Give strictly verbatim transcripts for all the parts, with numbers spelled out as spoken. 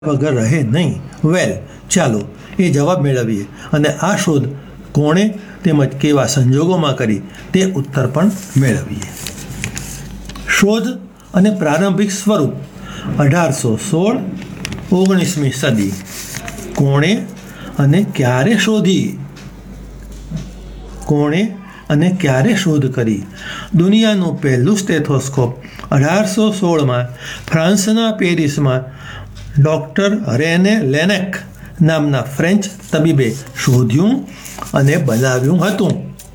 વગર રહે નહીં. વેલ, ચાલો એ જવાબ મેળવીએ અને આ શોધ કોણે તેમજ કેવા સંજોગોમાં કરી તે ઉત્તર પણ મેળવીએ. શોધ અને પ્રારંભિક સ્વરૂપ. અઢારસો સોળ ઓગણીસમી સદી. કોણે અને ક્યારે શોધી? કોણે અને ક્યારે શોધ કરી? દુનિયાનું પહેલું સ્ટેથોસ્કોપ અઢારસો સોળમાં ફ્રાન્સના પેરિસમાં ડૉક્ટર રેને લેનેક નામના ફ્રેન્ચ તબીબે શોધ્યું અને બનાવ્યું હતું.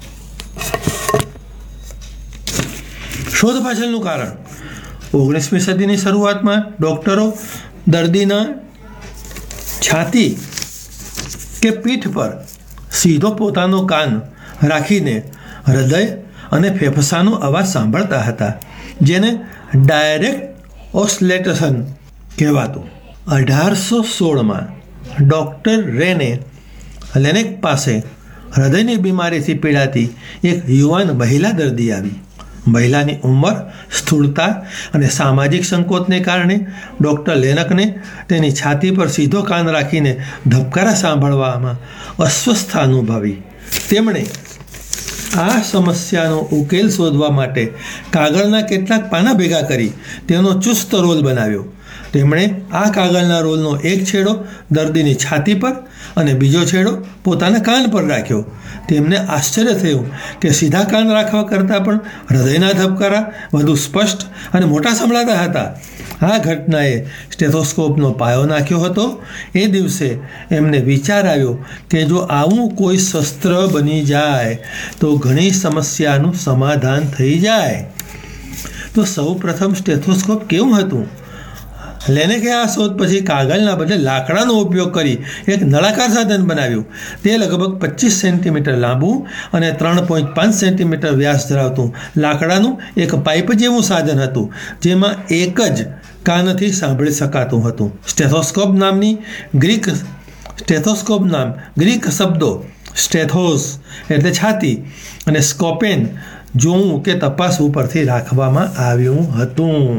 શોધ પાછળનું કારણ. ઓગણીસમી સદીની શરૂઆતમાં ડૉક્ટરો દર્દીના છાતી કે પીઠ પર સીધો પોતાનો કાન રાખીને હૃદય અને ફેફસાનો અવાજ સાંભળતા હતા, જેને ડાયરેક્ટ ઓસ્લેટેશન કહેવાતું. અઢારસો સોળમાં ડૉક્ટર રેને લેનેક પાસે હૃદયની બીમારીથી પીડાતી એક યુવાન મહિલા દર્દી આવી. મહિલાની ઉંમર, સ્થૂળતા અને સામાજિક સંકોચને કારણે ડૉક્ટર લેનકને તેની છાતી પર સીધો કાન રાખીને ધબકારા સાંભળવામાં અસ્વસ્થતા અનુભવી. તેમણે આ સમસ્યાનો ઉકેલ શોધવા માટે કાગળના કેટલાક પાના ભેગા કરી તેનો ચુસ્ત રોલ બનાવ્યો. તેમણે આ કાગળના રોલનો એક છેડો દર્દીની છાતી પર અને બીજો છેડો પોતાના કાન પર રાખ્યો. તેમને આશ્ચર્ય થયું કે સીધા કાન રાખવા કરતાં પણ હૃદયના ધબકારા વધુ સ્પષ્ટ અને મોટા સંભળાતા હતા. આ ઘટનાએ સ્ટેથોસ્કોપનો પાયો નાખ્યો હતો. એ દિવસે એમને વિચાર આવ્યો કે જો આવું કોઈ શસ્ત્ર બની જાય તો ઘણી સમસ્યાનું સમાધાન થઈ જાય. તો સૌ પ્રથમ સ્ટેથોસ્કોપ કેવું હતું? લેનેકે આ શોધ પછી કાગળના બદલે લાકડાનો ઉપયોગ કરી એક નળાકાર સાધન બનાવ્યું. તે લગભગ પચીસ સેન્ટીમીટર લાંબુ અને ત્રણ પોઈન્ટ પાંચ સેન્ટીમીટર વ્યાસ ધરાવતું લાકડાનું એક પાઇપ જેવું સાધન હતું, જેમાં એક જ કાનથી સાંભળી શકાતું હતું. સ્ટેથોસ્કોપ નામની ગ્રીક સ્ટેથોસ્કોપ નામ ગ્રીક શબ્દો સ્ટેથોસ એટલે છાતી અને સ્કોપેન જોવું કે તપાસવું પરથી રાખવામાં આવ્યું હતું.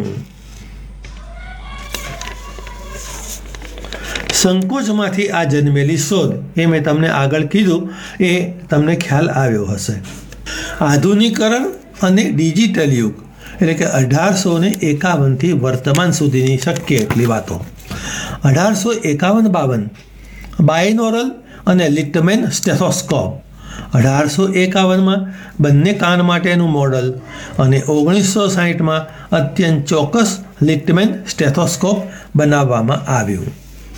સંકોચમાંથી આ જન્મેલી શોધ, એ મેં તમને આગળ કીધું, એ તમને ખ્યાલ આવ્યો હશે. આધુનિકરણ અને ડિજિટલ યુગ એટલે કે અઢારસો ને એકાવનથી વર્તમાન સુધીની શક્ય એટલી વાતો. અઢારસો એકાવન બાવન બાયનોરલ અને લિટમેન સ્ટેથોસ્કોપ. અઢારસો એકાવનમાં બંને કાન માટેનું મોડલ અને ઓગણીસો સાહીઠમાં અત્યંત ચોક્કસ લિટમેન સ્ટેથોસ્કોપ બનાવવામાં આવ્યું.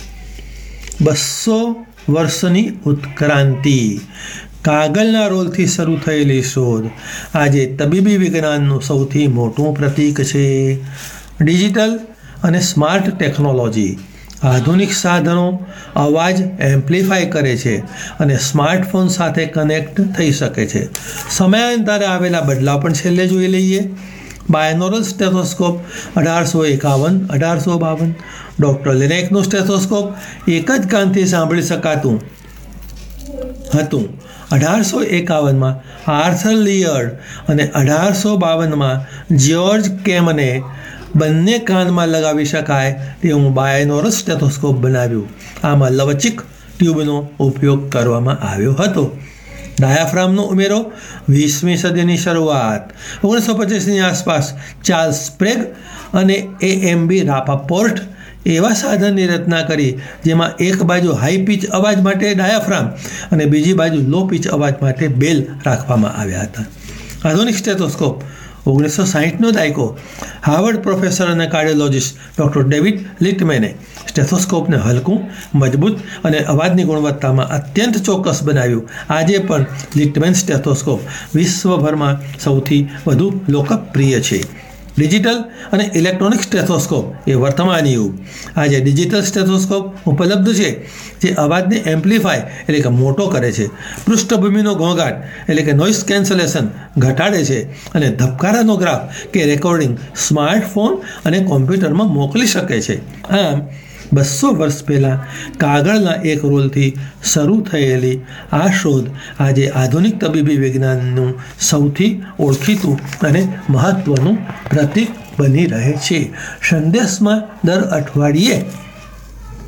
બસો વર્ષની ઉત્ક્રાંતિ. કાગળના રોલથી શરૂ થયેલી શોધ આજે તબીબી વિજ્ઞાનનું સૌથી મોટું પ્રતીક છે. ડિજિટલ અને સ્માર્ટ ટેકનોલોજી. આધુનિક સાધનો અવાજ એમ્પ્લિફાય કરે છે અને સ્માર્ટફોન સાથે કનેક્ટ થઈ શકે છે. સમયાંતરે આવેલા બદલાવ પણ છેલ્લે જોઈ લઈએ. બાયનોરલ સ્ટેથોસ્કોપ અઢારસો એકાવન અઢારસો બાવન. ડૉક્ટર લેનેકનું સ્ટેથોસ્કોપ એક જ કાનથી સાંભળી શકાતું હતું. અઢારસો એકાવનમાં આર્થર લિયર્ડ અને અઢારસો બાવનમાં જ્યોર્જ કેમને બંને કાનમાં લગાવી શકાય તેવું બાયનોરલ સ્ટેથોસ્કોપ બનાવ્યું. આમાં લવચીક ટ્યુબનો ઉપયોગ કરવામાં આવ્યો હતો. ડાયાફ્રામનો ઉમેરો. વીસમી સદીની શરૂઆત. ઓગણીસો પચીસની આસપાસ ચાર્લ્સ સ્પ્રેગ અને એ એમ બી રાપાપોર્ટ એવા સાધનની રચના કરી જેમાં એક બાજુ હાઈ પિચ અવાજ માટે ડાયાફ્રામ અને બીજી બાજુ લો પિચ અવાજ માટે બેલ રાખવામાં આવ્યા હતા. આધુનિક સ્ટેથોસ્કોપ. ઓગણીસો સાહીઠનો દાયકો. હાર્વર્ડ પ્રોફેસર અને કાર્ડિયોલોજિસ્ટ ડૉક્ટર ડેવિડ લિટમેને સ્ટેથોસ્કોપને હલકું, મજબૂત અને અવાજની ગુણવત્તામાં અત્યંત ચોક્કસ બનાવ્યું. આજે પણ લિટમેન સ્ટેથોસ્કોપ વિશ્વભરમાં સૌથી વધુ લોકપ્રિય છે. ડિજિટલ અને ઇલેક્ટ્રોનિક સ્ટેથોસ્કોપ એ વર્તમાન યુગ. આજે ડિજિટલ સ્ટેથોસ્કોપ ઉપલબ્ધ છે જે અવાજને એમ્પ્લિફાય એટલે કે મોટો કરે છે, પૃષ્ઠભૂમિનો ઘોંઘાટ એટલે કે નોઇઝ કેન્સલેશન ઘટાડે છે અને ધબકારાનો ગ્રાફ કે રેકોર્ડિંગ સ્માર્ટફોન અને કોમ્પ્યુટરમાં મોકલી શકે છે. આમ બસો વર્ષ પહેલાં કાગળના એક રોલથી શરૂ થયેલી આ શોધ આજે આધુનિક તબીબી વિજ્ઞાનનું સૌથી ઓળખીતું અને મહત્ત્વનું પ્રતીક બની રહે છે. સંદેશમાં દર અઠવાડિયે